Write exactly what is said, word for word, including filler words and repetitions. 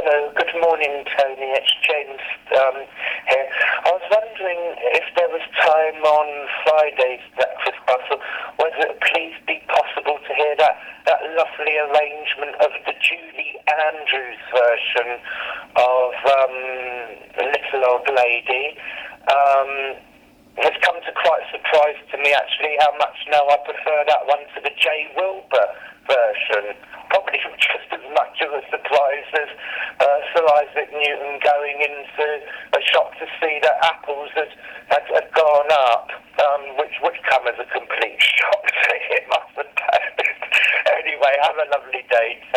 Hello, good morning, Tony. It's James um, here. I was wondering if there was time on Friday's Breakfast Bustle, whether it please be possible to hear that, that lovely arrangement of the Julie Andrews version of um, Little Old Lady. Um, it's come to quite a surprise to me, actually, how much now I prefer that one to the Jay Wilbur version. Probably just as much of a surprise as uh, Sir Isaac Newton going into a shop to see that apples had, had, had gone up, um, which would come as a complete shock to him, I suppose. Anyway, have a lovely day.